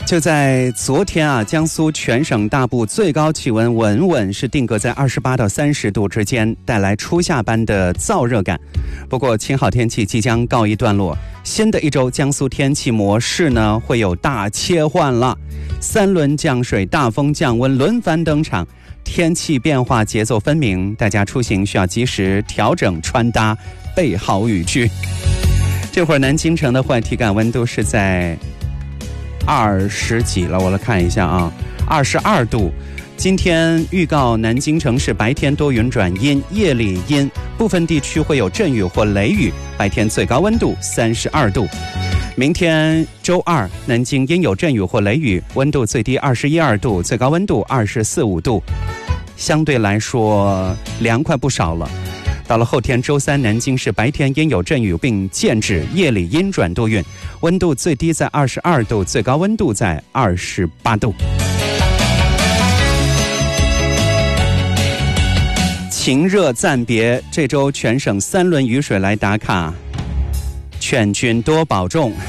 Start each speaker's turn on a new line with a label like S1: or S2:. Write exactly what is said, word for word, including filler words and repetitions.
S1: 就在昨天啊，江苏全省大部最高气温稳稳是定格在二十八到三十度之间，带来初夏般的燥热感。不过晴好天气即将告一段落，新的一周江苏天气模式呢会有大切换了，三轮降水、大风降温轮番登场，天气变化节奏分明，大家出行需要及时调整穿搭，备好雨具。这会儿南京城的户外体感温度是在二十几了，我来看一下啊，二十二度。今天预告南京城市白天多云转阴，夜里阴，部分地区会有阵雨或雷雨，白天最高温度三十二度。明天周二，南京阴有阵雨或雷雨，温度最低二十一二度，最高温度二十四五度，相对来说凉快不少了。到了后天周三，南京市白天阴有阵雨并见止，夜里阴转多云，温度最低在二十二度，最高温度在二十八度。晴热暂别，这周全省三轮雨水来打卡，劝君多保重。